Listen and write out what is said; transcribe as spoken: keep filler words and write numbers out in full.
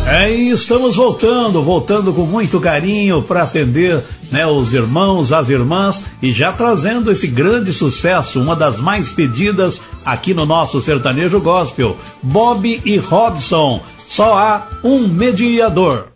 É, e estamos voltando, voltando com muito carinho para atender, né, os irmãos, as irmãs, e já trazendo esse grande sucesso, uma das mais pedidas aqui no nosso sertanejo gospel, Bob e Robson, Só Há um Mediador.